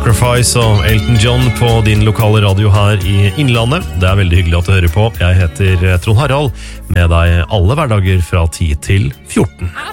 Sacrifice og Elton John på din lokale radio her i Innlandet. Det er veldig hyggelig at du hører på. Jeg heter Trond Harald, med deg alle hverdager fra 10 til 14.